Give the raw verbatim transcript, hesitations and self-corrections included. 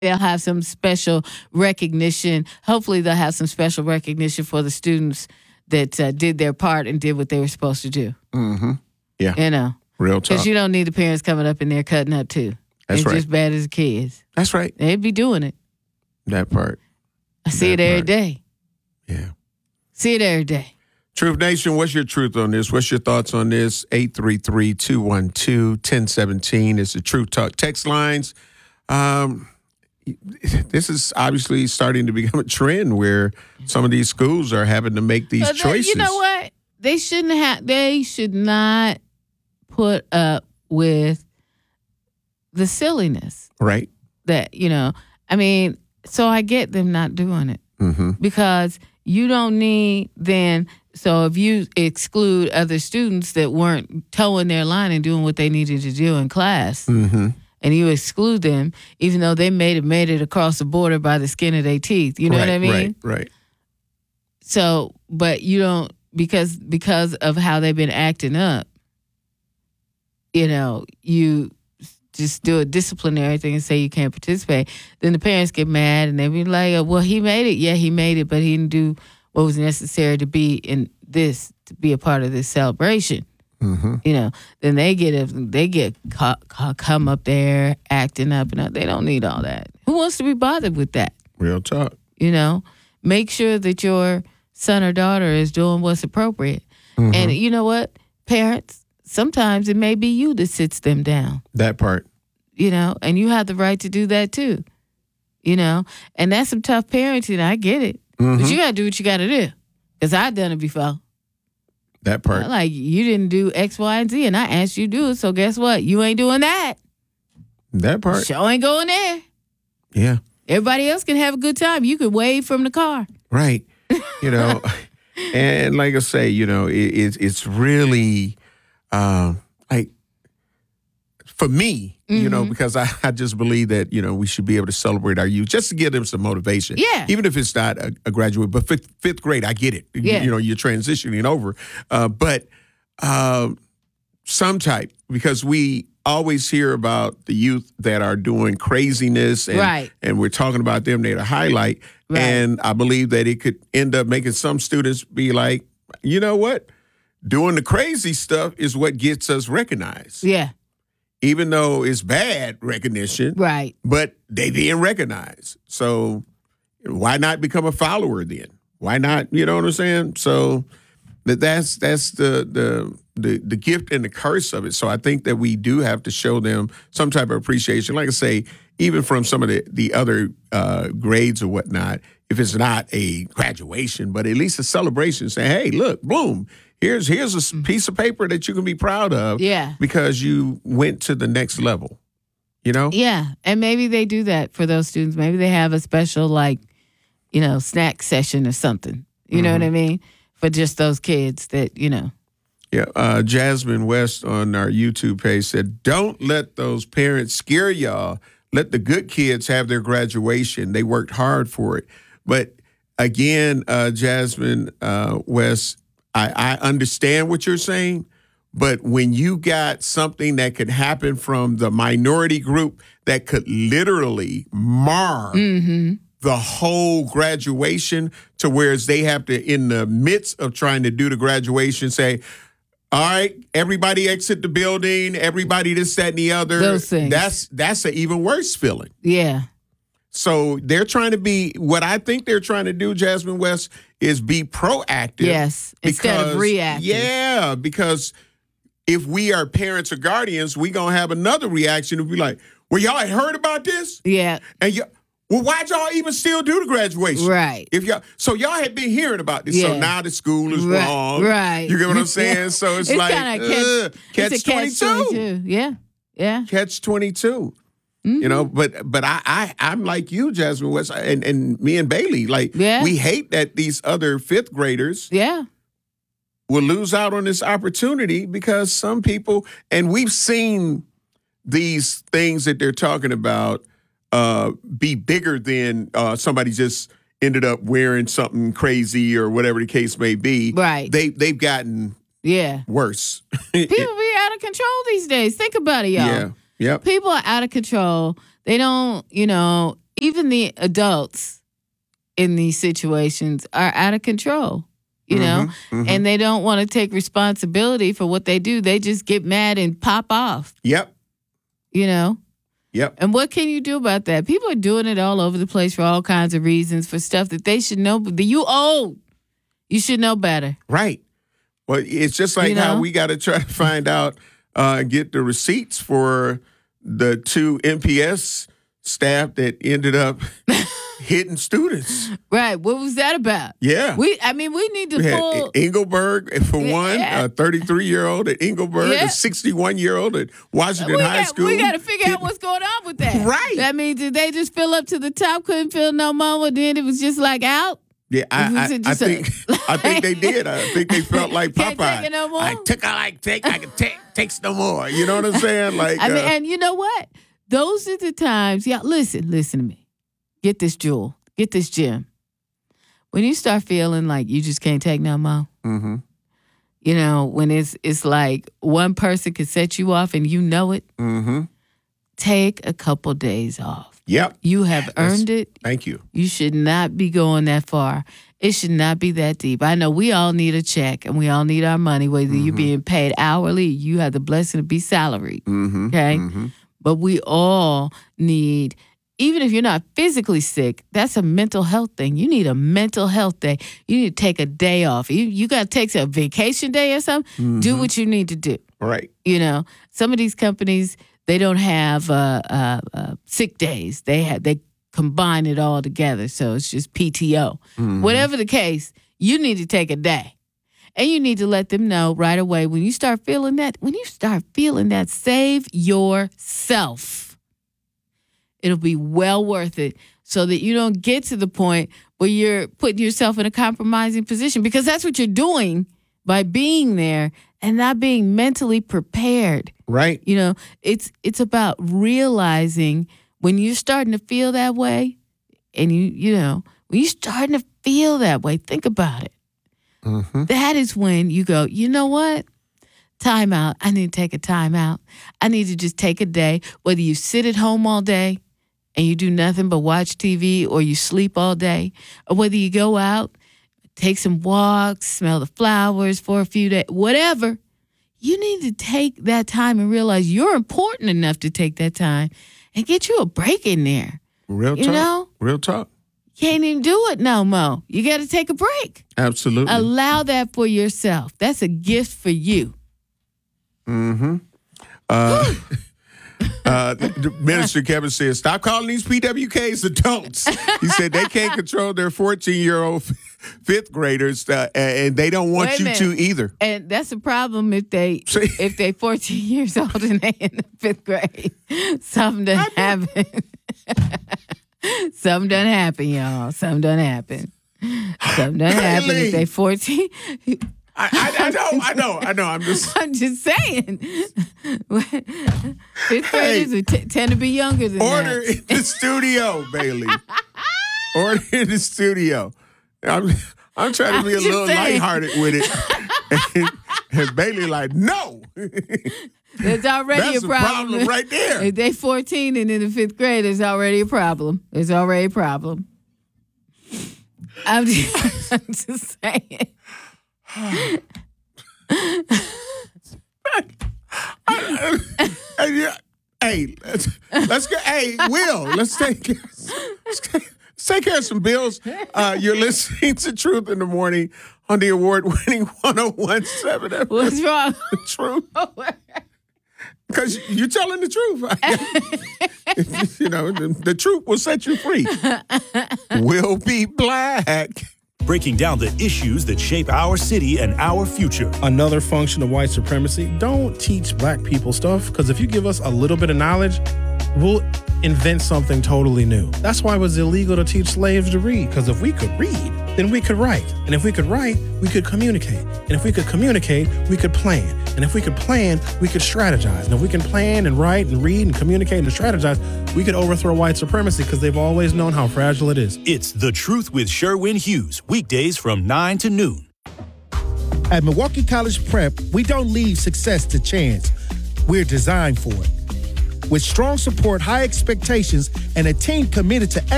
they'll have some special recognition. Hopefully, they'll have some special recognition for the students that uh, did their part and did what they were supposed to do. Mm-hmm. Yeah. You know. Real talk. Because you don't need the parents coming up in there cutting up, too. That's They're right. just bad as the kids. That's right. They'd be doing it. That part. I see That it every part. day. Yeah. See it every day. Truth Nation, what's your truth on this? What's your thoughts on this? eight three three, two one two, one zero one seven is the Truth Talk text lines. Um, this is obviously starting to become a trend where some of these schools are having to make these But they- choices. You know what? They shouldn't have. They should not put up with the silliness Right. that, you know. I mean, so I get them not doing it Mm-hmm. because you don't need then. So if you exclude other students that weren't towing their line and doing what they needed to do in class, Mm-hmm. and you exclude them, even though they made it made it across the border by the skin of their teeth, you know right, what I mean? Right, right. So, but you don't because because of how they've been acting up. You know, you just do a disciplinary thing and say you can't participate. Then the parents get mad and they be like, "Well, he made it. Yeah, he made it, but he didn't do what was necessary to be in this to be a part of this celebration." Mm-hmm. You know, then they get a, they get ca- ca- come up there acting up and up. They don't need all that. Who wants to be bothered with that? Real talk. You know, make sure that your son or daughter is doing what's appropriate. Mm-hmm. And you know what, parents, sometimes it may be you that sits them down. That part. You know, and you have the right to do that too. You know, and that's some tough parenting. I get it, Mm-hmm. but you got to do what you got to do. Because I've done it before. That part. Like, you didn't do X, Y, and Z, and I asked you to do it. So guess what? You ain't doing that. That part. Show ain't going there. Yeah. Everybody else can have a good time. You could wave from the car. Right. You know, and like I say, you know, it, it's it's really um, like for me, you know, because I, I just believe that, you know, we should be able to celebrate our youth just to give them some motivation. Yeah. Even if it's not a, a graduate, but fifth, fifth grade, I get it. You- Yeah. You, know, you're transitioning over. Uh, but uh, some type, because we always hear about the youth that are doing craziness and, Right. and we're talking about them, they're the highlight. Right. And I believe that it could end up making some students be like, you know what? Doing the crazy stuff is what gets us recognized. Yeah, Even though it's bad recognition, right. but they being recognized. So why not become a follower then? Why not, you know what I'm saying? So that that's that's the the the the gift and the curse of it. So I think that we do have to show them some type of appreciation. Like I say, even from some of the, the other uh, grades or whatnot, if it's not a graduation, but at least a celebration, say, hey, look, boom, here's here's a piece of paper that you can be proud of. Yeah. Because you went to the next level. You know? Yeah, and maybe they do that for those students. Maybe they have a special, like, you know, snack session or something. You know what I mean? For just those kids that, you know. Yeah, uh, Jasmine West on our YouTube page said, don't let those parents scare y'all. Let the good kids have their graduation. They worked hard for it. But again, uh, Jasmine uh, West, I, I understand what you're saying, but when you got something that could happen from the minority group that could literally mar Mm-hmm. the whole graduation to whereas they have to, in the midst of trying to do the graduation, say, all right, everybody exit the building, everybody this, that, and the other. Those things. That's that's an even worse feeling. Yeah. So they're trying to be, what I think they're trying to do, Jasmine West, is be proactive. Yes, instead of reactive. Yeah, because if we are parents or guardians, we going to have another reaction and be like, well, y'all had heard about this? Yeah. And you well, why'd y'all even still do the graduation? Right. If y'all, so y'all had been hearing about this. So Yeah. now the school is Right, wrong. right. You get what I'm saying? So it's, It's like kinda ugh, catch- catch, it's a catch twenty-two. twenty-two. Yeah. Yeah. Catch twenty-two. Mm-hmm. You know, but but I, I I'm like you, Jasmine West, and, and me and Bailey. Like Yeah. we hate that these other fifth graders Yeah. will lose out on this opportunity because some people, and we've seen these things that they're talking about uh, be bigger than uh, somebody just ended up wearing something crazy or whatever the case may be. Right. They they've gotten Yeah. worse. People be out of control these days. Think about it, y'all. Yeah. Yep. People are out of control. They don't, you know, even the adults in these situations are out of control, you know, Mm-hmm, mm-hmm. and they don't want to take responsibility for what they do. They just get mad and pop off, Yep. you know. Yep. And what can you do about that? People are doing it all over the place for all kinds of reasons, for stuff that they should know. But you old. You should know better. Right. Well, it's just like You know? how we got to try to find out, uh, get the receipts for the two M P S staff that ended up hitting students. Right. What was that about? Yeah. We. I mean, we need to We had pull. Engelberg, for one, Yeah. a thirty-three-year-old at Engelberg, Yeah. a sixty-one-year-old at Washington We High got, School. we got to figure out what's going on with that. Right. I mean, did they just fill up to the top, couldn't fill no more, and then it was just like out? Yeah, I, Was I, it I just a- think I think they did. I think they felt like Can't Popeye. take it no more? I took I like take I can take takes no more. You know what I'm saying? Like I mean, uh, and you know what? Those are the times. Yeah, listen, listen to me. Get this, Jewel. Get this, Jim. When you start feeling like you just can't take no more, mm-hmm. you know, when it's it's like one person can set you off and you know it, Mm-hmm. take a couple days off. Yep. You have That's- earned it. Thank you. You should not be going that far. It should not be that deep. I know we all need a check and we all need our money, whether you're being paid hourly, you have the blessing to be salaried. Mm-hmm. Okay? Mm-hmm. But we all need, even if you're not physically sick, that's a mental health thing. You need a mental health day. You need to take a day off. You, you got to take a vacation day or something. Do what you need to do. Right. You know, some of these companies, they don't have uh, uh, uh, sick days. They have they combine it all together, so it's just P T O. Mm-hmm. Whatever the case, you need to take a day, and you need to let them know right away when you start feeling that. When you start feeling that, save yourself. It'll be well worth it, so that you don't get to the point where you're putting yourself in a compromising position, because that's what you're doing by being there and not being mentally prepared. Right. You know, it's it's about realizing when you're starting to feel that way, and you you know, when you're starting to feel that way, think about it. Mm-hmm. That is when you go, you know what? Time out. I need to take a time out. I need to just take a day, whether you sit at home all day and you do nothing but watch T V, or you sleep all day, or whether you go out, take some walks, smell the flowers for a few days, whatever. You need to take that time and realize you're important enough to take that time and get you a break in there. Real You talk. know? Real talk. Can't even do it no more. You got to take a break. Absolutely. Allow that for yourself. That's a gift for you. Mm-hmm. Uh, uh, the Minister Kevin says, stop calling these P W Ks adults. He said they can't control their fourteen-year-old fifth graders, uh, and they don't want Wait a you to minute. either. And that's a problem if they See? if they fourteen years old and they in the fifth grade. Something done happen. Something done happen, y'all. Something done happen. Something done happen Bailey. if they fourteen. I, I, I know, I know, I know. I'm just I'm just saying. Fifth graders are t- tend to be younger than order that. in the studio, Bailey. Order in the studio. I'm I'm trying to be I'm a just little saying. lighthearted with it, and, and Bailey like, no. There's already That's a a problem. problem right there. If they fourteen and in the fifth grade, there's already a problem. There's already a problem. I'm just, I'm just saying. Hey, yeah. Hey, let's, let's go. Hey, Will, let's take care, let's take, let's take care of some bills. Uh, you're listening to Truth in the Morning on the award-winning one oh one point seven F M. What's wrong? Truth. Because you're telling the truth. You know, the, the truth will set you free. We'll be black. Breaking down the issues that shape our city and our future. Another function of white supremacy, don't teach black people stuff, because if you give us a little bit of knowledge, we'll invent something totally new. That's why it was illegal to teach slaves to read, because if we could read, then we could write. And if we could write, we could communicate. And if we could communicate, we could plan. And if we could plan, we could strategize. And if we can plan and write and read and communicate and strategize, we could overthrow white supremacy, because they've always known how fragile it is. It's The Truth with Sherwin Hughes, weekdays from nine to noon. At Milwaukee College Prep, we don't leave success to chance. We're designed for it. With strong support, high expectations, and a team committed to